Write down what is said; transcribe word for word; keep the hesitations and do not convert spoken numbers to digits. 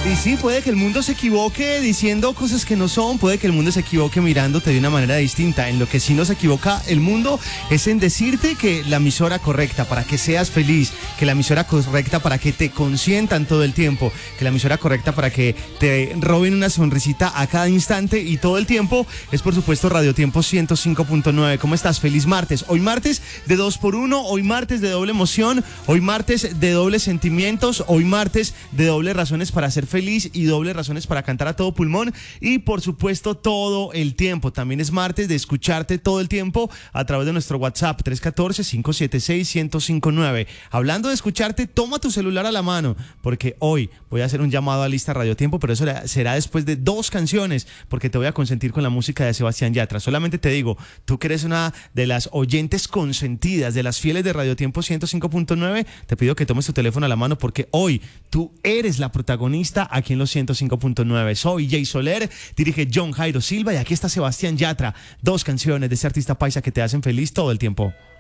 Y sí, puede que el mundo se equivoque diciendo cosas que no son, puede que el mundo se equivoque mirándote de una manera distinta. En lo que sí no se equivoca el mundo es en decirte que la emisora correcta para que seas feliz, que la emisora correcta para que te consientan todo el tiempo, que la emisora correcta para que te roben una sonrisita a cada instante y todo el tiempo es, por supuesto, Radio Tiempo ciento cinco punto nueve. ¿Cómo estás? Feliz martes. Hoy martes de dos por uno, hoy martes de doble emoción, hoy martes de dobles sentimientos, hoy martes de dobles razones para ser feliz y dobles razones para cantar a todo pulmón y, por supuesto, todo el tiempo. También es martes de escucharte todo el tiempo a través de nuestro WhatsApp tres uno cuatro, cinco siete seis, uno cero cinco nueve. Hablando de escucharte, toma tu celular a la mano porque hoy voy a hacer un llamado a lista Radio Tiempo, pero eso será después de dos canciones porque te voy a consentir con la música de Sebastián Yatra. Solamente te digo, tú que eres una de las oyentes consentidas, de las fieles de Radio Tiempo ciento cinco punto nueve, te pido que tomes tu teléfono a la mano porque hoy tú eres la protagonista aquí en los ciento cinco punto nueve. Soy Jay Soler, dirige John Jairo Silva y aquí está Sebastián Yatra. Dos canciones de ese artista paisa que te hacen feliz todo el tiempo.